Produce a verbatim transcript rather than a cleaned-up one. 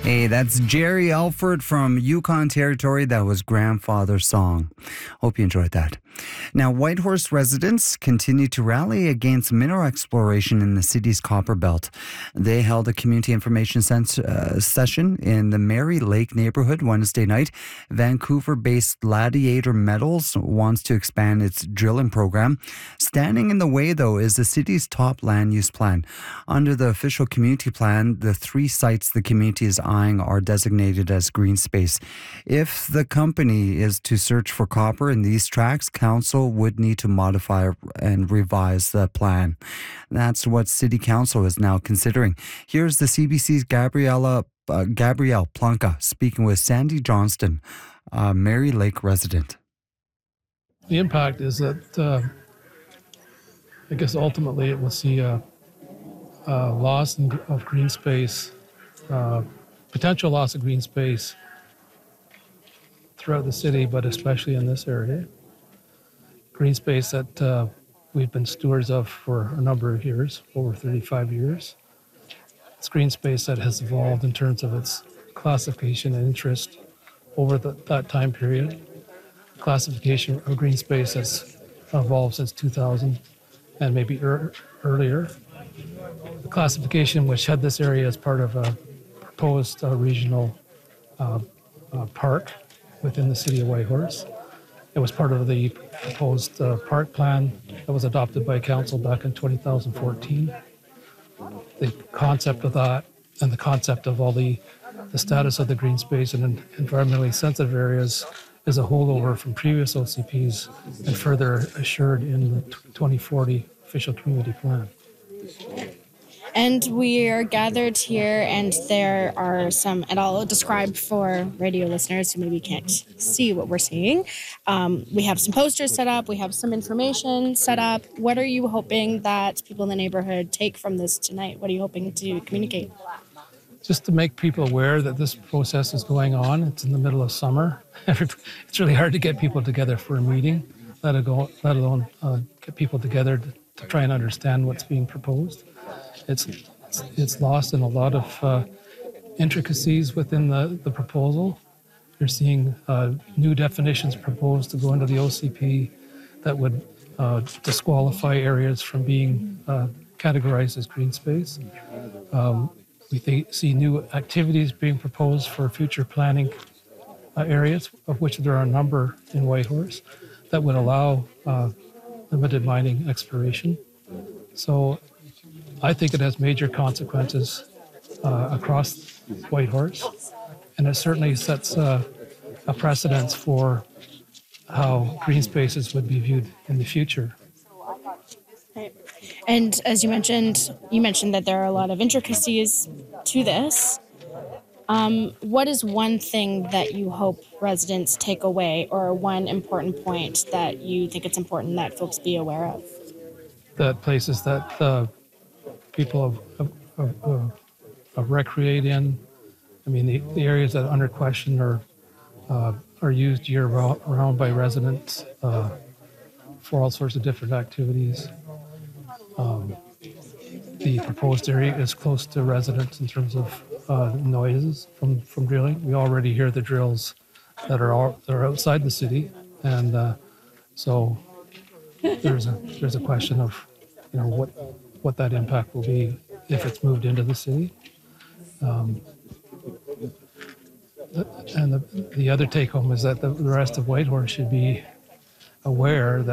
Hey, that's Jerry Alford from Yukon Territory. That was Grandfather's Song. Hope you enjoyed that. Now, Whitehorse residents continue to rally against mineral exploration in the city's copper belt. They held a community information sens- uh, session in the Mary Lake neighborhood Wednesday night. Vancouver-based Gladiator Metals wants to expand its drilling program. Standing in the way, though, is the city's top land use plan. Under the official community plan, the three sites the community is eyeing are designated as green space. If the company is to search for copper in these tracts, council would need to modify and revise the plan. That's what City Council is now considering. Here's the C B C's Gabriella uh, Gabrielle Planca speaking with Sandy Johnston, a Mary Lake resident. The impact is that uh, I guess ultimately it will see a, a loss in, of green space, uh, potential loss of green space throughout the city, but especially in this area. Green space that uh, we've been stewards of for a number of years, over thirty-five years. It's green space that has evolved in terms of its classification and interest over the, that time period. Classification of green space has evolved since two thousand and maybe er- earlier. The classification, which had this area as part of a proposed uh, regional uh, uh, park within the city of Whitehorse. It was part of the proposed uh, park plan that was adopted by council back in two thousand fourteen. The concept of that and the concept of all the, the status of the green space and environmentally sensitive areas is a holdover from previous O C Ps and further assured in the twenty forty official community plan. And we are gathered here, and there are some, and I'll describe for radio listeners who maybe can't see what we're seeing. Um, we have some posters set up, we have some information set up. What are you hoping that people in the neighborhood take from this tonight? What are you hoping to communicate? Just to make people aware that this process is going on. It's in the middle of summer. It's really hard to get people together for a meeting, let alone, let alone uh, get people together to, to try and understand what's being proposed. It's, it's it's lost in a lot of uh, intricacies within the, the proposal. You're seeing uh, new definitions proposed to go into the O C P that would uh, disqualify areas from being uh, categorized as green space. Um, we th- see new activities being proposed for future planning uh, areas, of which there are a number in Whitehorse, that would allow uh, limited mining exploration. So I think it has major consequences uh, across Whitehorse, and it certainly sets uh, a precedence for how green spaces would be viewed in the future. Right. And as you mentioned, you mentioned that there are a lot of intricacies to this. Um, what is one thing that you hope residents take away, or one important point that you think it's important that folks be aware of? That places that uh, people have, have, have, have recreate in, I mean, the, the areas that are under question are, uh, are used year round by residents uh, for all sorts of different activities. Um, the proposed area is close to residents in terms of uh, noises from, from drilling. We already hear the drills that are all, that are outside the city, and uh, so there's a there's a question of, you know, what what that impact will be if it's moved into the city. Um, and the, the other take home is that the rest of Whitehorse should be aware that